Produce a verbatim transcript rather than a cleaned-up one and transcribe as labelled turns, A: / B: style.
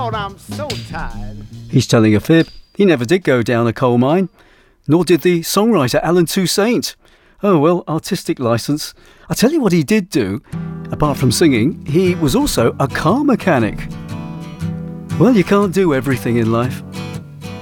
A: God, I'm so tired.
B: He's telling a fib. He never did go down a coal mine. Nor did the songwriter Alan Toussaint. Oh, well, artistic licence. I tell you what he did do. Apart from singing, he was also a car mechanic. Well, you can't do everything in life.